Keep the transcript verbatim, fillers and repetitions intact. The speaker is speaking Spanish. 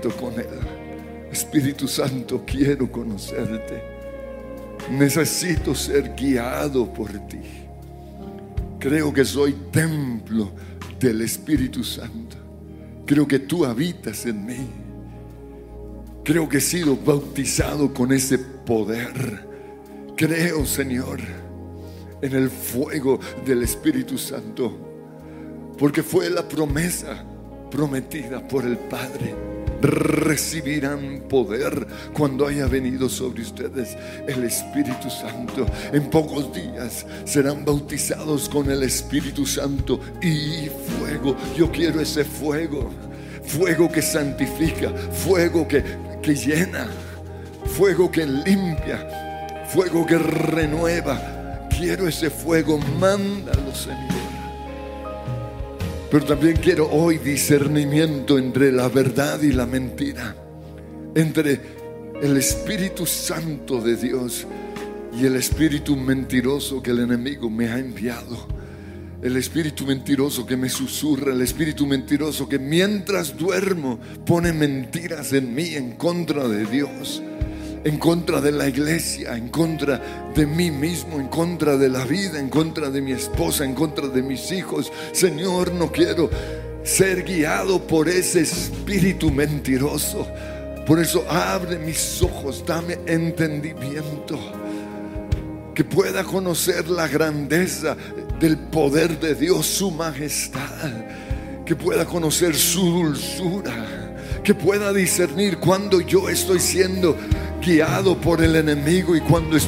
directo con Él. Espíritu Santo, quiero conocerte. Necesito ser guiado por ti. Creo que soy templo del Espíritu Santo. Creo que tú habitas en mí. Creo que he sido bautizado con ese poder. Creo, Señor, en el fuego del Espíritu Santo, porque fue la promesa prometida por el Padre. Recibirán poder cuando haya venido sobre ustedes el Espíritu Santo. En pocos días serán bautizados con el Espíritu Santo y fuego. Yo quiero ese fuego, fuego que santifica, fuego que, que llena, fuego que limpia, fuego que renueva. Quiero ese fuego, mándalo, Señor. Pero también quiero hoy discernimiento entre la verdad y la mentira, entre el Espíritu Santo de Dios y el espíritu mentiroso que el enemigo me ha enviado. El espíritu mentiroso que me susurra, el espíritu mentiroso que mientras duermo pone mentiras en mí en contra de Dios, en contra de la iglesia, en contra de mí mismo, en contra de la vida, en contra de mi esposa, en contra de mis hijos. Señor, no quiero ser guiado por ese espíritu mentiroso. Por eso abre mis ojos, dame entendimiento, que pueda conocer la grandeza del poder de Dios, su majestad, que pueda conocer su dulzura, que pueda discernir cuando yo estoy siendo guiado por el enemigo y cuando estoy